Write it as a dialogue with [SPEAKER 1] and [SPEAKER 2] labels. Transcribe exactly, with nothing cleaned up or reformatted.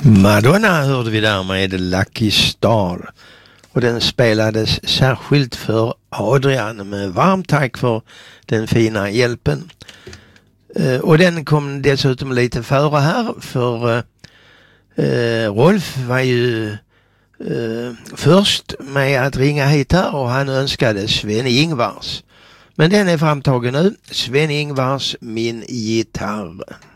[SPEAKER 1] Madonna hörde vi där med Lucky Star, och den spelades särskilt för Adrian med varmt tack för den fina hjälpen. Eh, och den kom dessutom lite före här, för eh, Rolf var ju eh, först med att ringa hit här, och han önskade Sven-Ingvars. Men den är framtagen nu, Sven-Ingvars Min gitarr.